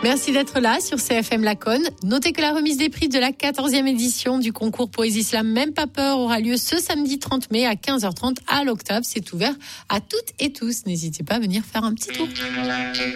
Merci d'être là sur CFM Laconne. Notez que la remise des prix de la 14e édition du concours Poésie Slam Même pas peur aura lieu ce samedi 30 mai à 15h30 à l'Octave. C'est ouvert à toutes et tous. N'hésitez pas à venir faire un petit tour.